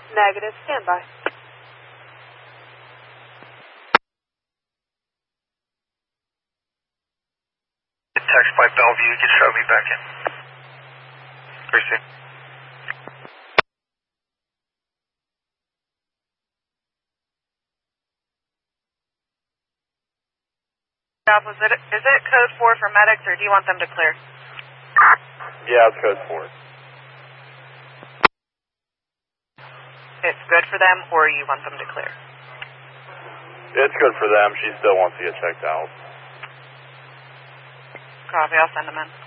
Negative, stand by. Text by Bellevue, get Shelby back in. Appreciate it. Is it code 4 for medics, or do you want them to clear? Yeah, it's code 4. It's good for them, or you want them to clear? It's good for them. She still wants to get checked out. Copy, I'll send them in.